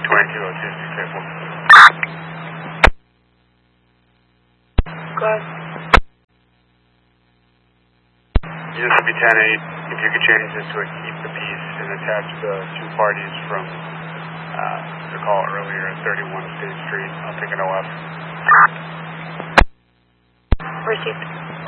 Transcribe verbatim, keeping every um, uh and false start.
twenty-two oh two, six eight four. Go ahead. This will be ten eight. If you could change this to a keep the peace and attach the two parties from uh, the call earlier at thirty-one State Street. I'll take an O F. Received.